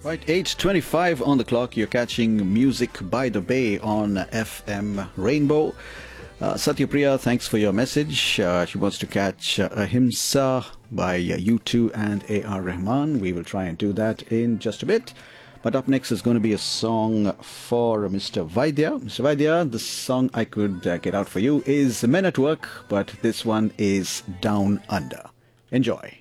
Right, 8:25 on the clock. You're catching Music by the Bay on FM Rainbow. Satyapriya, thanks for your message. She wants to catch Ahimsa by U2 and A.R. Rahman. We will try and do that in just a bit. But up next is going to be a song for Mr. Vaidya. Mr. Vaidya, the song I could get out for you is Men at Work, but this one is Down Under. Enjoy.